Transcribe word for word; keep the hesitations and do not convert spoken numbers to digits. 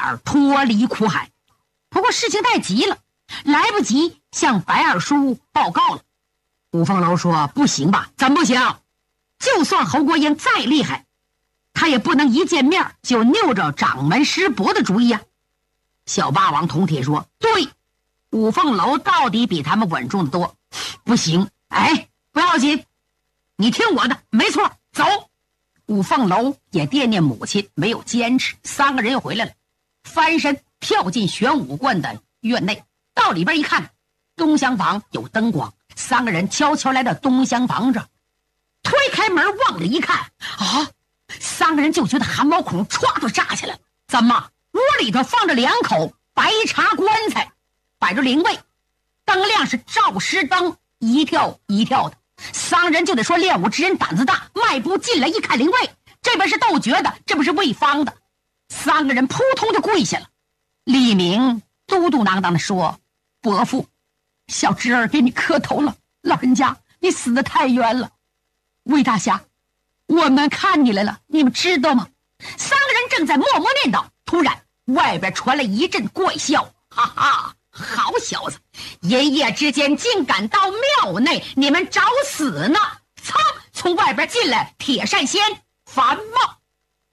法脱离苦海。不过事情太急了，来不及向白二叔报告了。五凤楼说：“不行吧？怎么不行？就算侯国英再厉害，他也不能一见面就拗着掌门师伯的主意啊。”小霸王铜铁说：“对，五凤楼到底比他们稳重的多。不行，哎，不要紧，你听我的，没错，走。”五凤楼也惦念母亲，没有坚持，三个人又回来了，翻身跳进玄武观的院内，到里边一看，东厢房有灯光，三个人悄悄来到东厢房这，推开门往里一看，啊，三个人就觉得汗毛孔唰就炸起来了。怎么？屋里头放着两口白茶棺材，摆着灵位，灯亮是照尸灯，一跳一跳的。三人就得说练武之人胆子大，迈步进来一看灵位，这边是斗诀的，这边是魏方的，三个人扑通就跪下了。李明嘟嘟囔囔的说：“伯父，小侄儿给你磕头了，老人家你死得太冤了。魏大侠，我们看你来了，你们知道吗？”三个人正在默默念叨，突然外边传来一阵怪笑，哈哈，好小子，一夜之间竟敢到庙内，你们找死呢！噌，从外边进来铁扇仙樊茂。